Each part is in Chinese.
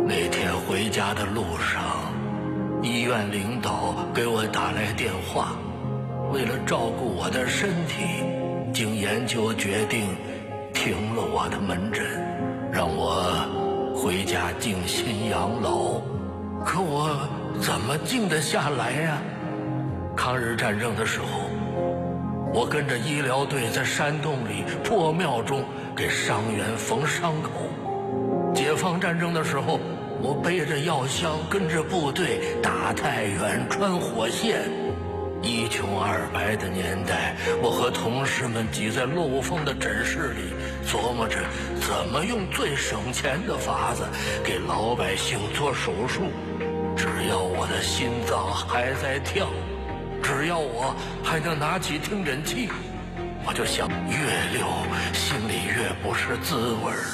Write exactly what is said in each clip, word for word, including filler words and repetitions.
那天回家的路上，医院领导给我打来电话，为了照顾我的身体，经研究决定停了我的门诊，让我回家静心养老。可我怎么静得下来呀？抗日战争的时候，我跟着医疗队在山洞里破庙中给伤员缝伤口。解放战争的时候，我背着药箱跟着部队打太原穿火线。一穷二白的年代，我和同事们挤在漏风的诊室里，琢磨着怎么用最省钱的法子给老百姓做手术。只要我的心脏还在跳，只要我还能拿起听诊器，我就想越溜心里越不是滋味儿。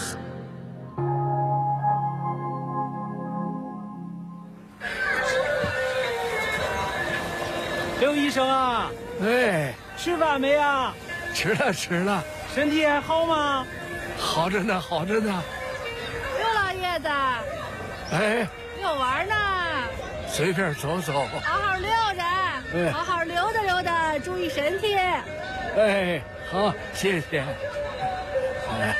刘医生啊， 哎， 吃饭没啊？ 吃了吃了。 身体还好吗？ 好着呢，好着呢。 刘老爷子， 哎， 遛弯呢？ 随便走走。 好好溜着， 哎、 好好溜达溜达，注意身体。 哎，好，谢谢。哎。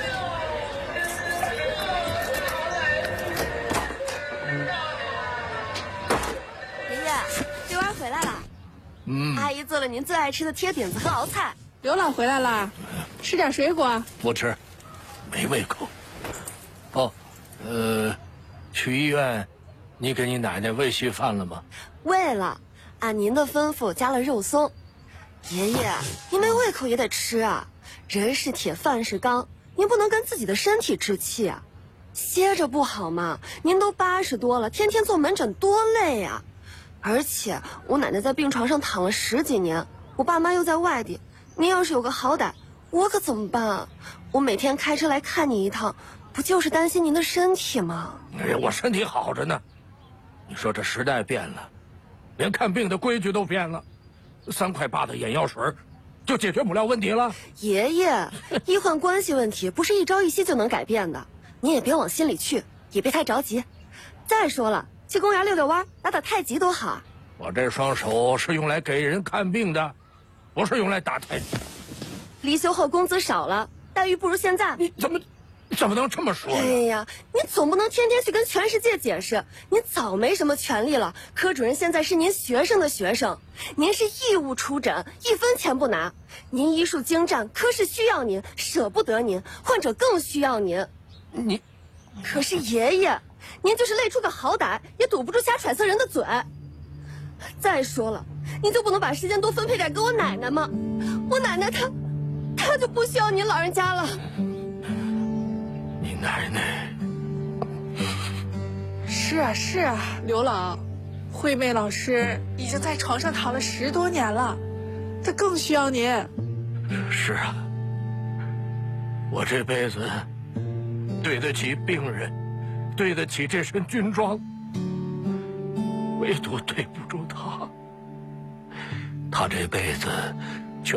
爷爷，遛弯回来了。 嗯， 阿姨做了您最爱吃的贴饼子和熬菜。 刘老回来了，吃点水果。 不吃，没胃口。哦，呃，去医院，你给你奶奶喂稀饭了吗？ 喂了，按您的吩咐加了肉松。爷爷，您没胃口也得吃啊，人是铁，饭是钢，您不能跟自己的身体置气啊。歇着不好吗？您都八十多了，天天做门诊多累呀、啊！而且我奶奶在病床上躺了十几年，我爸妈又在外地，您要是有个好歹，我可怎么办啊？我每天开车来看你一趟，不就是担心您的身体吗？ 哎呀，我身体好着呢。你说这时代变了，连看病的规矩都变了，三块八的眼药水就解决不了问题了。 爷爷，医患关系问题不是一朝一夕就能改变的，您也别往心里去，也别太着急。再说了，去公园遛遛弯，打打太极多好啊！ 我这双手是用来给人看病的，不是用来打太极。 离休后工资少了，待遇不如现在。 你怎么怎么能这么说呢？ 哎呀，你总不能天天去跟全世界解释，您早没什么权利了。科主任现在是您学生的学生，您是义务出诊，一分钱不拿。您医术精湛，科室需要您，舍不得您，患者更需要您。 你， 可是爷爷，您就是累出个好歹，也堵不住瞎揣测人的嘴。再说了，您就不能把时间多分配点给我奶奶吗？我奶奶她，她就不需要您老人家了。 你奶奶是啊是啊，刘老，惠妹老师已经在床上躺了十多年了，她更需要您。 是啊，我这辈子对得起病人，对得起这身军装，唯独对不住他。他这辈子